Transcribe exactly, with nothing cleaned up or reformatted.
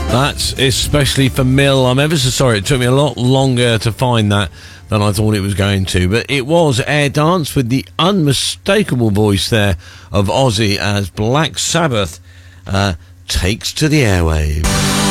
That's especially for Mill. I'm ever so sorry. It took me a lot longer to find that than I thought it was going to. But it was Air Dance with the unmistakable voice there of Ozzy as Black Sabbath uh, takes to the airwaves.